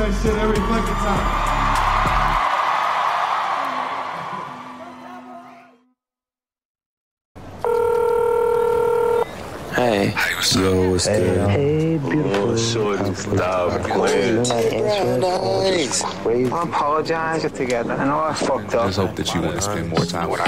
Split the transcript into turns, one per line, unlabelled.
that shit every fucking time.
Hey.
Yo, what's good?
Hey, beautiful.
Shorty, stop playing.
I apologize together. I know I fucked up.
Just hope that you want to spend more time with